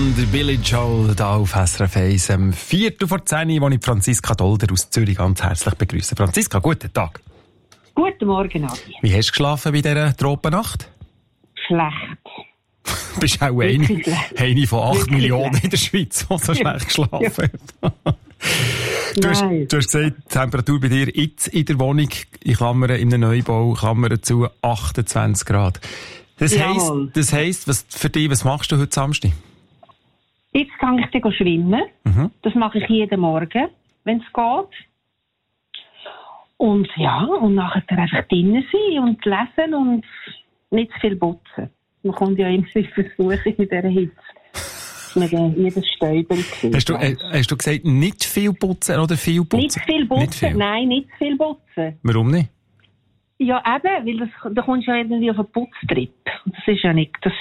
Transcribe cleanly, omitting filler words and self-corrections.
und Billy Joel hier auf SRF 1 am 4:10, wo ich Franziska Dolder aus Zürich ganz herzlich begrüße. Franziska, guten Tag. Guten Morgen, Adi. Wie hast du geschlafen bei dieser Tropennacht? Schlecht. Du bist auch eine von 8 Millionen in der Schweiz, die so schlecht geschlafen hat. Du hast gesagt, die Temperatur bei dir jetzt in der Wohnung, in Klammern, in einem Neubau, Klammern zu 28 Grad. Das heisst, was machst du heute Samstag? Jetzt kann ich dann schwimmen. Mhm. Das mache ich jeden Morgen, wenn es geht. Und nachher einfach drinnen sein und lesen und nicht zu viel putzen. Man kommt ja immer versuchen mit dieser Hitze. Jedes Stäubchen. Hast du gesagt, nicht viel putzen oder viel putzen? Nicht viel putzen, nicht viel. Nein, nicht viel putzen. Warum nicht? Ja, eben, weil da kommst du ja irgendwie auf einen Putztrip. Das ist ja nicht, das